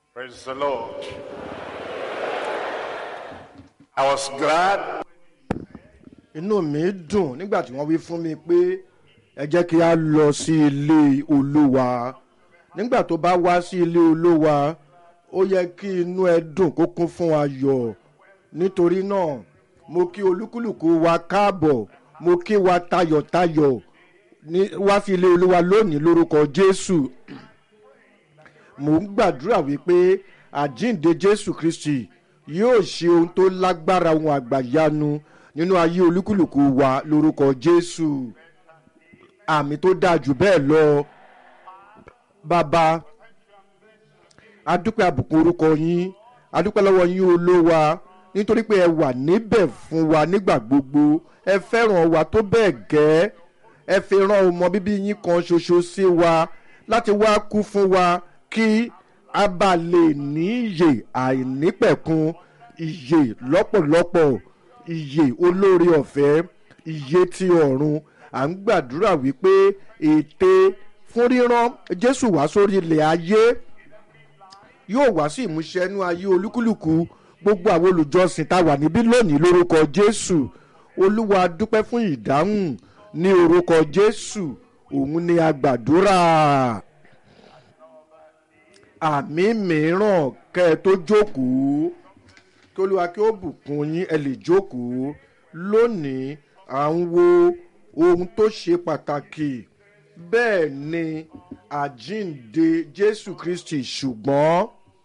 Praise the Lord. I was glad. Inú mi dùn nígbà tí wọ́n wí fún mi pé ẹ jẹ́ kí a lọ sí ilé Olúwa. Nígbà tó bá wá sí ilé Olúwa, ó yẹ kí inú ẹ dùn kó kún fún ayọ̀. Nítorí náà, mo kí olúkúlùkù wa káàbọ̀, mo kí wa tayọ̀tayọ̀ wá sí ilé Olúwa lónìí lórúkọ Jésù. Mo ń gbàdúrà wípé àjíǹde Jésù Kristi yóò ṣe ohun tó lágbára, ohun àgbàyanu nínú ayé olúkúlùkù wa lórúkọ Jésù. Àmì tó dáa jù bẹ́ẹ̀ lọ. Bàbá, a dúpẹ́ àbùkún orúkọ yín, a dúpẹ́ lọ́wọ́ yín Olúwa, nítorí pé ẹ wà níbẹ̀ fún wa nígbà gbogbo. Ẹ fẹ́ràn wa tó bẹ́ẹ̀ gẹ́. Ẹ fi rán ọmọ bíbí yín kan ṣoṣo sí wa láti wá kú fún wa kí a bá lè ní ìyè àìnípẹ̀kun, ìyè lọ́pọ̀lọpọ̀, ìyè olóore ọ̀fẹ́, ìyè ti ọ̀run. À ń gbàdúrà wípé ète fún rírán Jésù wá sórí ilẹ̀ ayé yóò wá sí ìmúṣẹ inú ayé olúkúlùkù gbogbo àwọn olùjọsìn tá a wà níbí lónìí lórúkọ Jésù. Olúwa dúpẹ́ fún ìdáhùn ní orúkọ Jésù. Òun ni a gbàdúrà. Àmì mìíràn kẹ́ ẹ tó jókòó, kí Olúwa kí ó bùkún yín, ẹ lè jókòó. Lónìí à ń wo ohun tó ṣe pàtàkì, bẹ́ẹ̀ ni àjíǹde Jésù Kristi, ṣùgbọ́n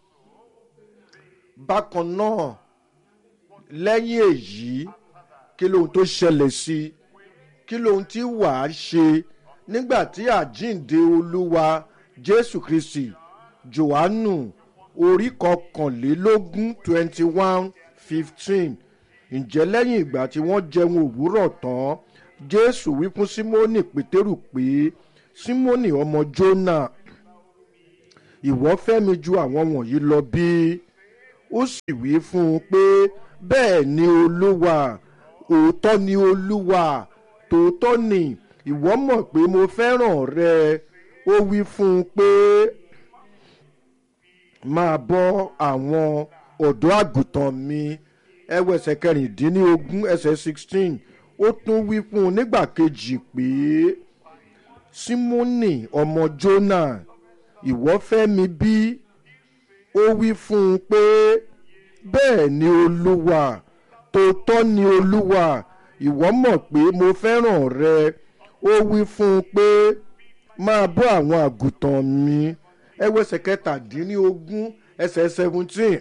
bákan náà lẹ́yìn èyí kí lóhun tó ṣẹlẹ̀ sí, kí lóhun tí wàá ṣe nígbà tí àjíǹde Olúwa Jésù Kristi. Jòhánù orí 21:15. Ǹjẹ́ lẹ́yìn ìgbà tí wọ́n jẹun òwúrọ̀ tán, Jésù wí fún Símónì Pétérù pé, Símónì ọmọ Jónà, ìwọ fẹ́ mi ju àwọn wọ̀nyí lọ bí? Ó sì wí fún un pé, bẹ́ẹ̀ ni Olúwa, òótọ́ ni Olúwa, tòótọ́ ni ìwọ mọ̀ pé mo fẹ́ràn rẹ. Ó wí fún un pé, máa bọ́ àwọn ọ̀dọ́ àgùntàn mi. Ẹsẹ̀ 16, ẹsẹ̀ 16. Ó tún wí fún un nígbà kejì pé, Símónì ọmọ Jónà, ìwọ fẹ́ mi bí? Ó wí fún un pé, bẹ́ẹ̀ ni Olúwa, tòótọ́ ni Olúwa, ìwọ mọ̀ pé mo fẹ́ràn rẹ. Ó wí fún un pé, máa bọ́ àwọn àgùntàn mi. Ẹsẹ̀ 17, ẹsẹ̀ 17.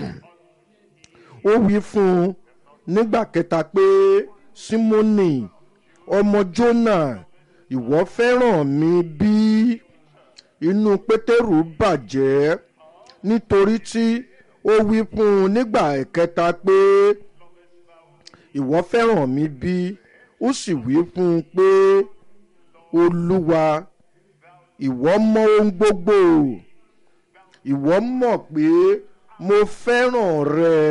Ó wí fún un nígbà kẹta pé, Símónì ọmọ Jónà, ìwọ fẹ́ràn mi bí? Inú Pétérù bàjẹ́ nítorí tí ó wí fún un nígbà kẹta pé, ìwọ fẹ́ràn mi bí? Ó sì wí fún un pé, Olúwa, ìwọ mọ̀ ohun gbogbo, ìwọ mọ̀ pé mo fẹ́ràn rẹ.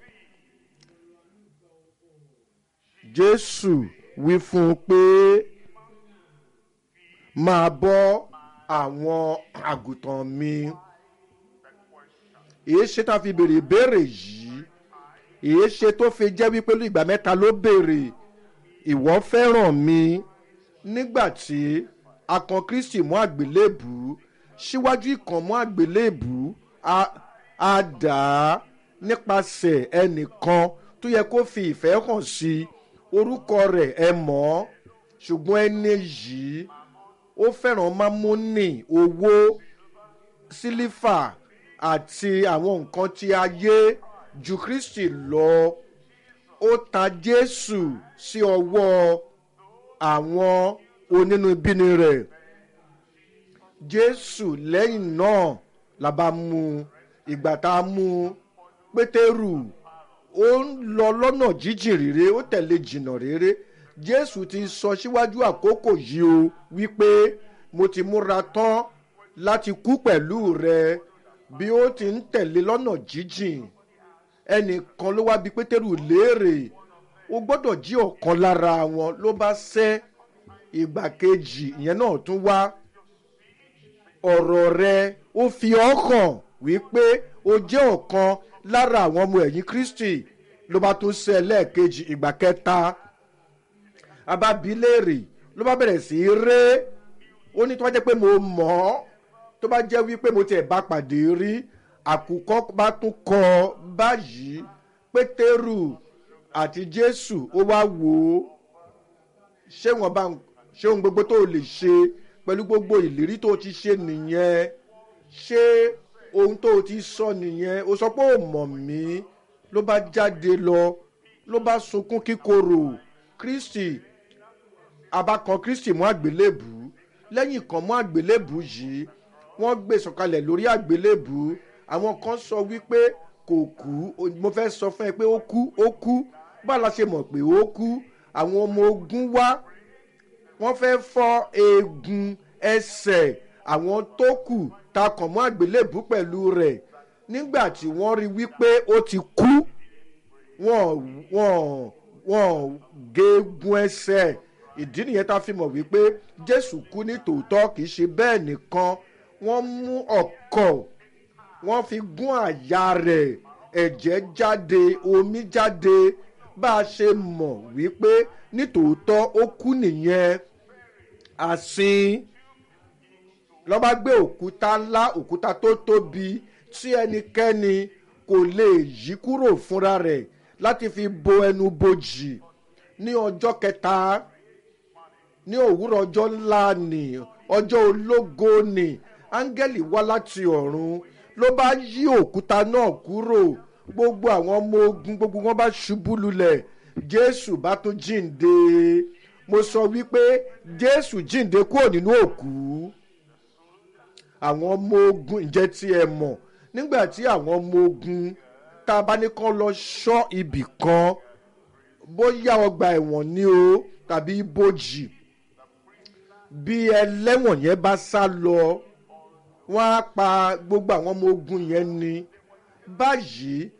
Jésù wí fún un pé, máa bọ́ àwọn àgùntàn mi. Èé ṣe tá a fi béèrè ìbéèrè yìí? Èé ṣe tó fi jẹ́ wípé ìgbà mẹ́ta ló béèrè, ìwọ fẹ́ràn mi? Nígbà tí a kan Kristi mọ́ àgbélébù, síwájú ìkànmọ́ àgbélébù a dà á nípasẹ̀ ẹnìkan tó yẹ kó fi ìfẹ́ hàn sí. Orúkọ rẹ̀ ẹ mọ̀, ṣùgbọ́n ẹni yìí ó fẹ́ràn mámónì, owó, sílífà àti àwọn nǹkan tí ayé ju Kristi lọ. Ó ta Jésù sí ọwọ́ àwọn onínúbíni rẹ̀. Jésù lẹ́yìn náà la bá mú. Ìgbà tá a mú Pétérù, ó ń lọ lọ́nà jíjìn réré, ó tẹ̀lé jìnnà réré. Jésù ti sọ síwájú àkókò yìí o wípé mo ti múra tán láti kú pẹ̀lú rẹ. Bí ó ti ń tẹ̀lé lọ́nà jíjìn, ẹnìkan ló wá bi Pétérù léèrè, ó gbọ́dọ̀ jí ọ̀kan lára wọn. Ló bá sẹ́. Ìgbà kejì ìyẹn náà tún wá, ọ̀rọ̀ rẹ ó fi ọ́ hàn wípé o jẹ́ ọ̀kan lára àwọn ọmọ ẹ̀yìn kristi ló bá tún ṣe lẹ́ẹ̀kejì ìgbà kẹta abábíléèrè ló bá bẹ̀rẹ̀ sí í ré ó ní tó bá jẹ́ pé mo mọ̀ ọ́ tó bá jẹ́ wípé mo tiẹ̀ bá pàdé rí àkùkọ bá tún kọ báyìí pétérù àti jésù ó wá wò ó ṣé ohun gbogbo tó o lè ṣe pẹ̀lú gbogbo ìlérí tó o ti ṣe nìyẹn ṣé ohun tó o ti sọ nìyẹn o sọ pé o mọ̀ mí ló bá jáde lọ ló bá sunkún kíkorò kristi abakan kristi mú àgbélébù lẹ́yìn kan mú àgbélébù yìí wọ́n gbé sọ̀kalẹ̀ lórí àgbélébù àwọn kan sọ wípé kò kú mo fẹ́ sọ fún ẹ pé ó kú bá a la ṣe mọ̀ pé ó kú àwọn ọmọ ogun wá wọ́n fẹ́ fọ́ eegun ẹsẹ̀ àwọn tó kù ta kàn mọ́ àgbélébù pẹ̀lú rẹ̀ nígbà tí wọ́n rí wípé ó ti kú wọ́n gé eegun ẹsẹ̀ ìdí nìyẹn tá a fi mọ̀ wípé jésù kú ní tòótọ́ kì í ṣe bẹ́ẹ̀ nìkan wọ́n mú ọ̀kọ̀ wọ́n fi gún àyà rẹ̀ ẹ̀jẹ̀ jáde omi jáde bá a ṣe mọ̀ wípé ní tòótọ́ ó kú nìyẹn àsìn lọ́ba gbé òkúta ńlá òkúta tó tóbi tí ẹnikẹ́ni kò lè yí kúrò fúnra rẹ̀ láti fi bo ẹnu bojì ní ọjọ́ kẹta ní òwúrọ̀ ọjọ́ ńlá ni ọjọ́ ológo ni áńgẹ́lì wá láti ọ̀run ló bá yí òkúta náà kúrò gbogbo àwọn ọmọ ogun gbogbo wọn bá ṣubú lulẹ̀ jésù bá tún jíǹde mo sọ wípé jésù jíǹde kúrò nínú òkú àwọn ọmọ ogun ǹjẹ́ tí ẹ mọ̀ nígbà tí àwọn ọmọ ogun tá a bá ní kán lọ ṣọ́ ibì kan bóyá ọgbà ẹ̀wọ̀n ni o tàbí ibojì bí ẹlẹ́wọ̀n yẹn bá sá lọ wọ́n á pa gbogbo àwọn ọmọ ogun yẹn ni báyìí